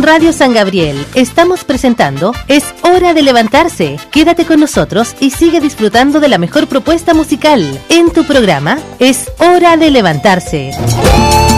Radio San Gabriel estamos presentando Es Hora de Levantarse. Quédate con nosotros y sigue disfrutando de la mejor propuesta musical en tu programa Es Hora de Levantarse.